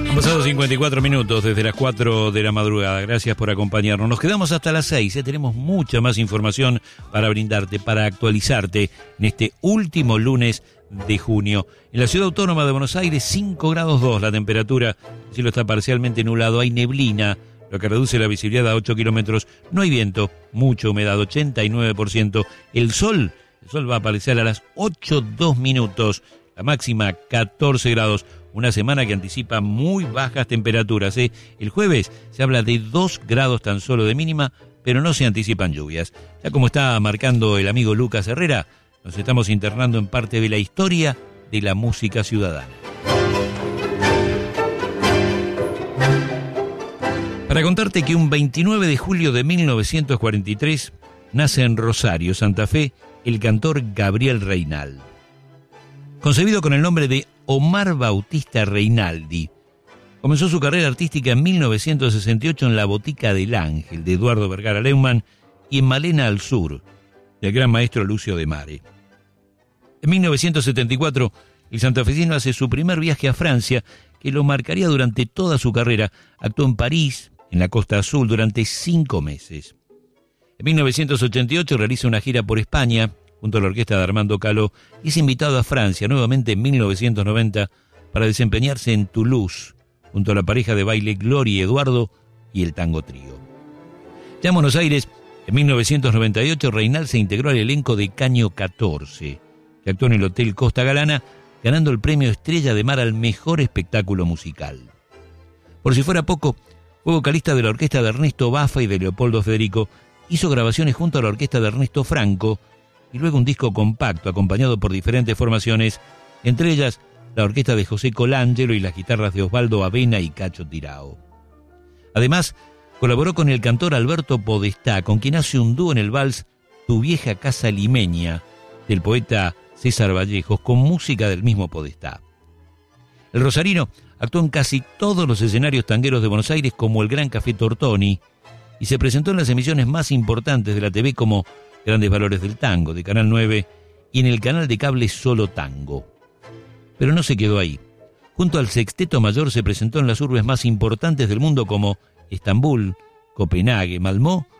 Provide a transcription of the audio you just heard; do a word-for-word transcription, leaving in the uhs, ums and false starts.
Han pasado cincuenta y cuatro minutos desde las cuatro de la madrugada. Gracias por acompañarnos. Nos quedamos hasta las seis. ¿eh? Tenemos mucha más información para brindarte, para actualizarte en este último lunes de junio. En la Ciudad Autónoma de Buenos Aires, cinco grados dos la temperatura. El cielo está parcialmente nublado. Hay neblina, lo que reduce la visibilidad a ocho kilómetros. No hay viento, mucha humedad, ochenta y nueve por ciento. El sol, el sol va a aparecer a las ocho dos minutos. La máxima catorce grados. Una semana que anticipa muy bajas temperaturas. ¿eh? El jueves se habla de dos grados tan solo de mínima, pero no se anticipan lluvias. Ya como está marcando el amigo Lucas Herrera, nos estamos internando en parte de la historia de la música ciudadana. Para contarte que un veintinueve de julio de mil novecientos cuarenta y tres nace en Rosario, Santa Fe, el cantor Gabriel Reynal. Concebido con el nombre de Omar Bautista Reinaldi, comenzó su carrera artística en mil novecientos sesenta y ocho en La Botica del Ángel, de Eduardo Vergara Leumann, y en Malena al Sur, del gran maestro Lucio de Mare. En mil novecientos setenta y cuatro, el santafesino hace su primer viaje a Francia, que lo marcaría durante toda su carrera. Actuó en París, en la Costa Azul, durante cinco meses. En mil novecientos ochenta y ocho realiza una gira por España, junto a la orquesta de Armando Caló, y es invitado a Francia nuevamente en mil novecientos noventa para desempeñarse en Toulouse, junto a la pareja de baile Gloria y Eduardo y el Tango Trío. Ya en Buenos Aires, en mil novecientos noventa y ocho, Reynal se integró al elenco de Caño catorce, que actuó en el Hotel Costa Galana, ganando el premio Estrella de Mar al mejor espectáculo musical. Por si fuera poco, fue vocalista de la orquesta de Ernesto Baffa y de Leopoldo Federico, hizo grabaciones junto a la orquesta de Ernesto Franco, y luego un disco compacto acompañado por diferentes formaciones, entre ellas la orquesta de José Colangelo y las guitarras de Osvaldo Avena y Cacho Tirao. Además, colaboró con el cantor Alberto Podestá, con quien hace un dúo en el vals Tu vieja casa limeña, del poeta César Vallejos, con música del mismo Podestá. El rosarino actuó en casi todos los escenarios tangueros de Buenos Aires, como el Gran Café Tortoni, y se presentó en las emisiones más importantes de la T V, como Grandes Valores del Tango, de Canal nueve, y en el canal de cable Solo Tango. Pero no se quedó ahí. Junto al Sexteto Mayor se presentó en las urbes más importantes del mundo, como Estambul, Copenhague, Malmö